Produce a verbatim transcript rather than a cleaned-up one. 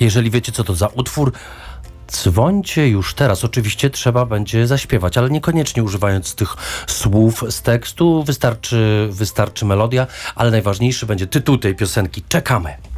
Jeżeli wiecie, co to za utwór, dzwońcie już teraz. Oczywiście trzeba będzie zaśpiewać, ale niekoniecznie używając tych słów z tekstu. Wystarczy, wystarczy melodia, ale najważniejszy będzie tytuł tej piosenki. Czekamy.